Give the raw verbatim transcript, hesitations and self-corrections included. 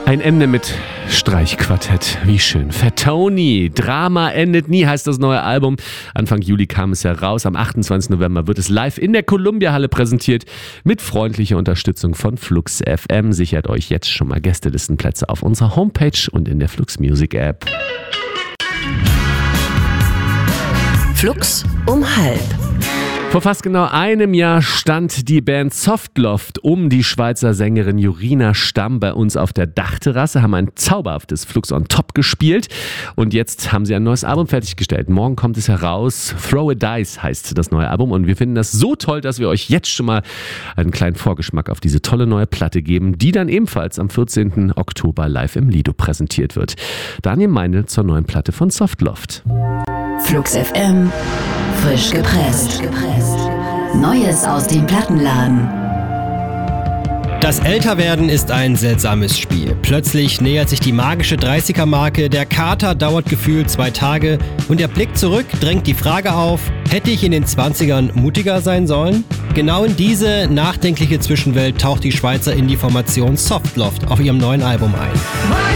Ein Ende mit Streichquartett. Wie schön. Fat Tony. Drama endet nie, heißt das neue Album. Anfang Juli kam es heraus. Am achtundzwanzigsten November wird es live in der Columbia-Halle präsentiert. Mit freundlicher Unterstützung von Flux F M. Sichert euch jetzt schon mal Gästelistenplätze auf unserer Homepage und in der Flux Music App. Flux um halb. Vor fast genau einem Jahr stand die Band Softloft um die Schweizer Sängerin Jorina Stamm bei uns auf der Dachterrasse, haben ein zauberhaftes Flux on Top gespielt und jetzt haben sie ein neues Album fertiggestellt. Morgen kommt es heraus. Throw a Dice heißt das neue Album und wir finden das so toll, dass wir euch jetzt schon mal einen kleinen Vorgeschmack auf diese tolle neue Platte geben, die dann ebenfalls am vierzehnten Oktober live im Lido präsentiert wird. Daniel Meindl zur neuen Platte von Softloft. Flux F M, frisch gepresst. Neues aus dem Plattenladen. Das Älterwerden ist ein seltsames Spiel. Plötzlich nähert sich die magische dreißiger-Marke, der Kater dauert gefühlt zwei Tage und der Blick zurück drängt die Frage auf, hätte ich in den zwanzigern mutiger sein sollen? Genau in diese nachdenkliche Zwischenwelt taucht die Schweizer Indie-Formation Softloft auf ihrem neuen Album ein.